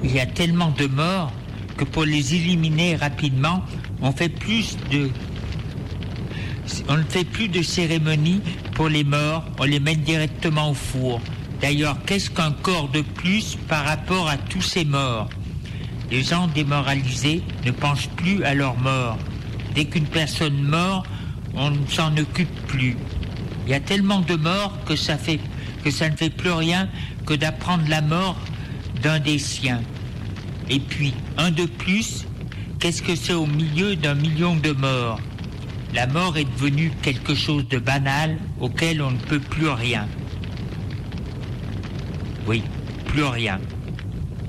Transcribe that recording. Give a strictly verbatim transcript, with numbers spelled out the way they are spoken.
il y a tellement de morts que pour les éliminer rapidement, on fait plus de, on ne fait plus de cérémonie pour les morts, on les met directement au four. D'ailleurs, qu'est-ce qu'un corps de plus par rapport à tous ces morts? Les gens démoralisés ne pensent plus à leur mort. Dès qu'une personne meurt, on ne s'en occupe plus. Il y a tellement de morts que ça fait, que ça ne fait plus rien que d'apprendre la mort d'un des siens. Et puis, un de plus, qu'est-ce que c'est au milieu d'un million de morts? La mort est devenue quelque chose de banal auquel on ne peut plus rien. Oui, plus rien.